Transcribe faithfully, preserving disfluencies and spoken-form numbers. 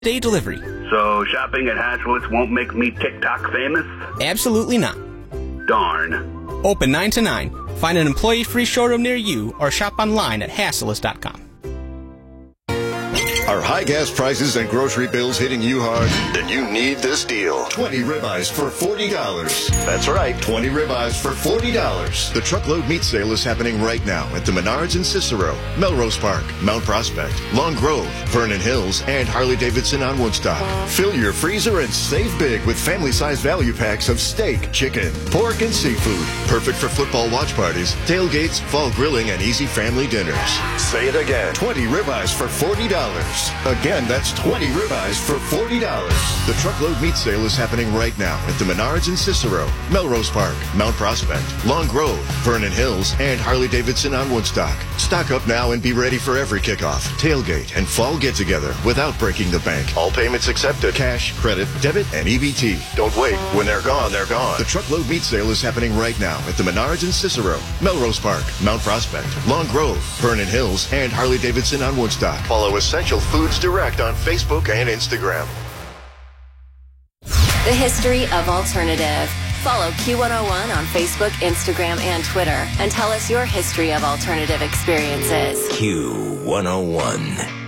day delivery. So shopping at Hatchwoods won't make me TikTok famous? Absolutely not. Darn. Open nine to nine. Find an employee-free showroom near you or shop online at Hassellus dot com. Are high gas prices and grocery bills hitting you hard? Then you need this deal. twenty ribeyes for forty dollars. That's right, twenty ribeyes for forty dollars. The truckload meat sale is happening right now at the Menards in Cicero, Melrose Park, Mount Prospect, Long Grove, Vernon Hills, and Harley-Davidson on Woodstock. Fill your freezer and save big with family-sized value packs of steak, chicken, pork, and seafood. Perfect for football watch parties, tailgates, fall grilling, and easy family dinners. Say it again. twenty ribeyes for forty dollars. Again, that's twenty ribeyes for forty dollars. The truckload meat sale is happening right now at the Menards in Cicero, Melrose Park, Mount Prospect, Long Grove, Vernon Hills, and Harley-Davidson on Woodstock. Stock up now and be ready for every kickoff, tailgate, and fall get-together without breaking the bank. All payments accepted. Cash, credit, debit, and E B T. Don't wait. When they're gone, they're gone. The truckload meat sale is happening right now at the Menards in Cicero, Melrose Park, Mount Prospect, Long Grove, Vernon Hills, and Harley-Davidson on Woodstock. Follow Essential Foods Direct on Facebook and Instagram. The history of alternative. Follow Q one oh one on Facebook, Instagram, and Twitter, and tell us your history of alternative experiences. Q one oh one.